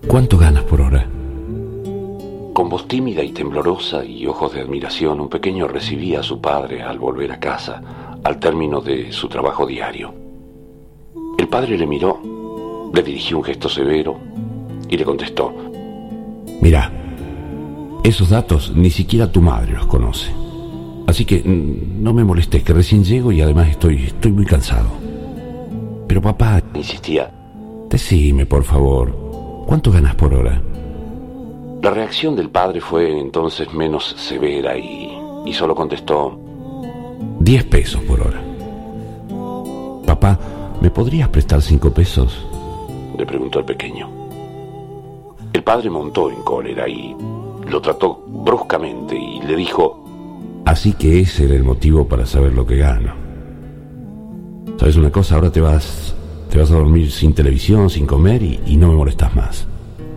¿Cuánto ganas por hora? Con voz tímida y temblorosa y ojos de admiración, un pequeño recibía a su padre al volver a casa, al término de su trabajo diario. El padre le miró, le dirigió un gesto severo y le contestó: Mirá, esos datos ni siquiera tu madre los conoce. Así que no me molestes, que recién llego y además estoy muy cansado. Pero papá, insistía. Decime, por favor, ¿cuánto ganas por hora? La reacción del padre fue entonces menos severa y solo contestó: 10 pesos por hora. Papá, ¿me podrías prestar 5 pesos? Le preguntó el pequeño. El padre montó en cólera y lo trató bruscamente y le dijo: Así que ese era el motivo para saber lo que gano. ¿Sabes una cosa? Ahora te vas a dormir sin televisión, sin comer y no me molestas más.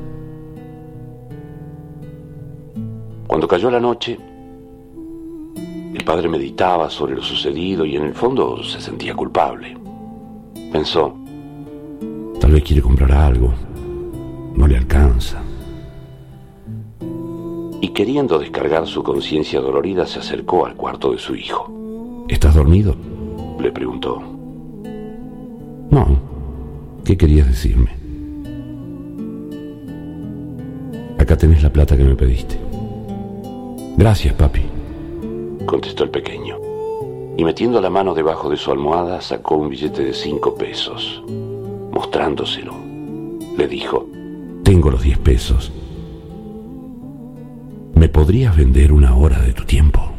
Cuando cayó la noche, el padre meditaba sobre lo sucedido y en el fondo se sentía culpable. Pensó: tal vez quiere comprar algo, no le alcanza. Y queriendo descargar su conciencia dolorida, se acercó al cuarto de su hijo. ¿Estás dormido?, le preguntó. No. ¿Qué querías decirme? Acá tenés la plata que me pediste. Gracias, papi, contestó el pequeño. Y metiendo la mano debajo de su almohada, sacó un billete de 5 pesos. Mostrándoselo, le dijo: tengo los 10 pesos. ¿Me podrías vender una hora de tu tiempo?